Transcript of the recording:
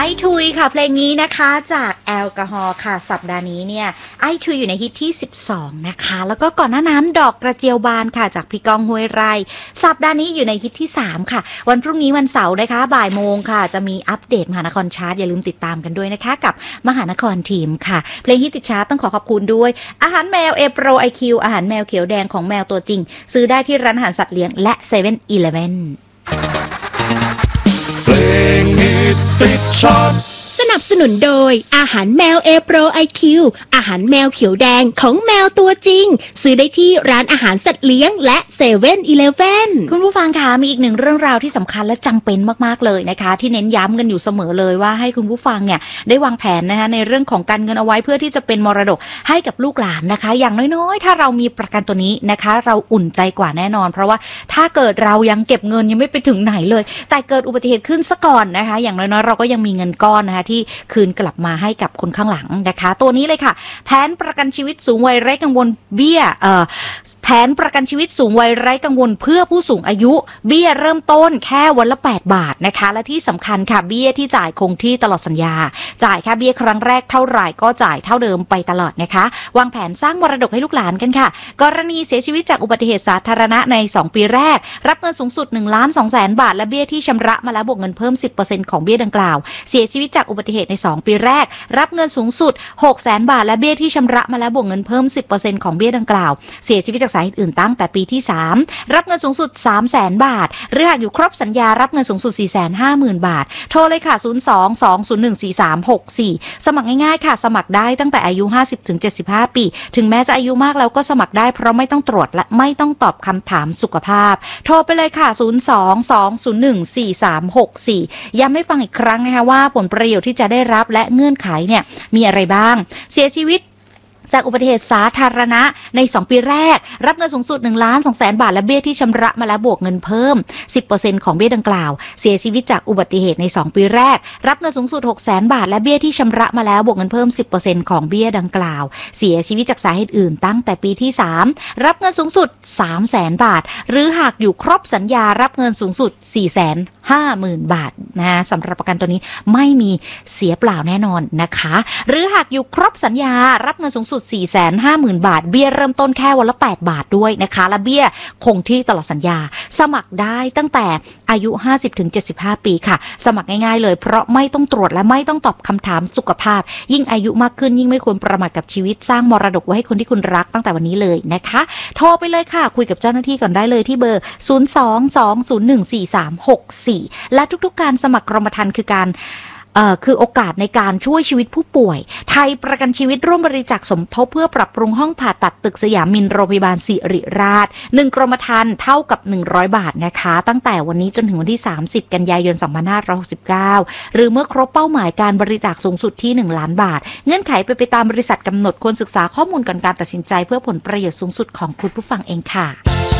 ทุยค่ะเพลงนี้นะคะจากแอลกอฮอล์ค่ะสัปดาห์นี้เนี่ยไอทุยอยู่ในฮิตที่12นะคะแล้วก็ก่อนหน้านั้นดอกกระเจียวบานค่ะจากพี่ก้องห้วยไร่สัปดาห์นี้อยู่ในฮิตที่3ค่ะวันพรุ่งนี้วันเสาร์นะคะบ่ายโมงค่ะจะมีอัปเดตมหานครชาร์ตอย่าลืมติดตามกันด้วยนะคะกับมหานครทีมค่ะเพลงฮิตติดชาร์ตต้องขอบคุณด้วยอาหารแมวเอโปรไอคิวอาหารแมวเขียวแดงของแมวตัวจริงซื้อได้ที่ร้านอาหารสัตว์เลี้ยงและ7-11 เพลงฮิตติดชาร์ตสนับสนุนโดยอาหารแมวเอโปรไอคิวอาหารแมวเขียวแดงของแมวตัวจริงซื้อได้ที่ร้านอาหารสัตว์เลี้ยงและ7-11 คุณผู้ฟังคะมีอีกหนึ่งเรื่องราวที่สำคัญและจำเป็นมากๆเลยนะคะที่เน้นย้ำกันอยู่เสมอเลยว่าให้คุณผู้ฟังเนี่ยได้วางแผนนะคะในเรื่องของการเงินเอาไว้เพื่อที่จะเป็นมรดกให้กับลูกหลานนะคะอย่างน้อยๆถ้าเรามีประกันตัวนี้นะคะเราอุ่นใจกว่าแน่นอนเพราะว่าถ้าเกิดเรายังเก็บเงินยังไม่ไปถึงไหนเลยแต่เกิดอุบัติเหตุขึ้นซะก่อนนะคะอย่างน้อยๆเราก็ยังมีเงินก้อนนะคะที่คืนกลับมาให้กับคนข้างหลังนะคะตัวนี้เลยค่ะแผนประกันชีวิตสูงวัยไร้กังวลเบี้ยแผนประกันชีวิตสูงวัยไร้กังวลเพื่อผู้สูงอายุเบี้ยเริ่มต้นแค่วันละ8 บาทนะคะและที่สำคัญค่ะเบี้ยที่จ่ายคงที่ตลอดสัญญาจ่ายค่าเบี้ยครั้งแรกเท่าไหร่ก็จ่ายเท่าเดิมไปตลอดนะคะวางแผนสร้างมรดกให้ลูกหลานกันค่ะกรณีเสียชีวิตจากอุบัติเหตุสาธารณะใน2 ปีแรกรับเงินสูงสุด1,200,000 บาทและเบี้ยที่ชำระมาแล้วบวกเงินเพิ่ม 10% ของเบี้ยดังกล่าวเสียชีวิตจากอุบัติเหตุใน2 ปีแรกรับเงินสูงสุด 600,000 บาทและเบี้ยที่ชำระมาแล้วบวกเงินเพิ่ม 10% ของเบี้ยดังกล่าวเสียชีวิตจากสาเหตุอื่นตั้งแต่ปีที่3รับเงินสูงสุด 300,000 บาทหรือหากอยู่ครบสัญญารับเงินสูงสุด 450,000 บาทโทรเลยค่ะ02-201-4364สมัครง่ายๆค่ะสมัครได้ตั้งแต่อายุ 50-75 ปีถึงแม้จะอายุมากแล้วก็สมัครได้เพราะไม่ต้องตรวจและไม่ต้องตอบคำถามสุขภาพโทรไปเลยค่ะ02-201-4364ย้ำให้ฟังอีกครั้งนะคะว่าผลประโยชน์ที่จะได้รับและเงื่อนไขเนี่ยมีอะไรบ้างเสียชีวิตจากอุบัติเหตุสาธารณะใน2 ปีแรกรับเงินสูงสุด 1,200,000 บาทและเบี้ยที่ชำระมาแล้วบวกเงินเพิ่ม 10% ของเบี้ยดังกล่าวเสียชีวิตจากอุบัติเหตุใน2 ปีแรกรับเงินสูงสุด 600,000 บาทและเบี้ยที่ชำระมาแล้วบวกเงินเพิ่ม 10% ของเบี้ยดังกล่าวเสียชีวิตจากสาเหตุอื่นตั้งแต่ปีที่3รับเงินสูงสุด 300,000 บาทหรือหากอยู่ครบสัญญารับเงินสูงสุด 450,000 บาทนะสำหรับประกันตัวนี้ไม่มีเสียเปล่าแน่นอนนะคะหรือหากอยู่ครบสัญญารับเงินสูงสุด450,000 บาทเบี้ยเริ่มต้นแค่วันละ8 บาทด้วยนะคะและเบี้ยคงที่ตลอดสัญญาสมัครได้ตั้งแต่อายุ 50-75 ปีค่ะสมัครง่ายๆเลยเพราะไม่ต้องตรวจและไม่ต้องตอบคำถามสุขภาพยิ่งอายุมากขึ้นยิ่งไม่ควรประมาทกับชีวิตสร้างมรดกไว้ให้คนที่คุณรักตั้งแต่วันนี้เลยนะคะโทรไปเลยค่ะคุยกับเจ้าหน้าที่ก่อนได้เลยที่เบอร์ 02-201-4364 และทุกๆการสมัครกรมธรรม์คือโอกาสในการช่วยชีวิตผู้ป่วยไทยประกันชีวิตร่วมบริจาคสมทบเพื่อปรับปรุงห้องผ่าตัดตึกสยามมินโรงพยาบาลศิริราช1 กรมธรรม์เท่ากับ100 บาทนะคะตั้งแต่วันนี้จนถึงวันที่30 กันยายน 2569หรือเมื่อครบเป้าหมายการบริจาคสูงสุดที่1 ล้านบาทเงื่อนไขไปตามบริษัทกำหนดควรศึกษาข้อมูลก่อนการตัดสินใจเพื่อผลประโยชน์สูงสุดของคุณผู้ฟังเองค่ะ